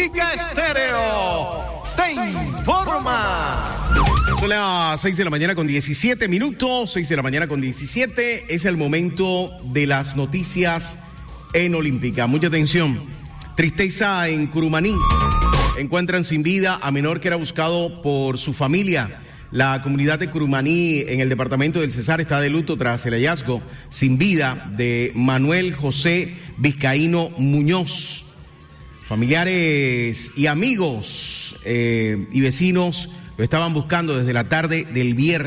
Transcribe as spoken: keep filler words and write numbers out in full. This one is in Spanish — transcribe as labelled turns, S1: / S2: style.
S1: Olímpica Estéreo te informa.
S2: Son las seis de la mañana con diecisiete minutos, seis de la mañana con diecisiete, es el momento de las noticias en Olímpica. Mucha atención, tristeza en Curumaní, encuentran sin vida a menor que era buscado por su familia. La comunidad de Curumaní en el departamento del Cesar está de luto tras el hallazgo sin vida de Manuel José Vizcaíno Muñoz. Familiares y amigos eh, y vecinos lo estaban buscando desde la tarde del viernes.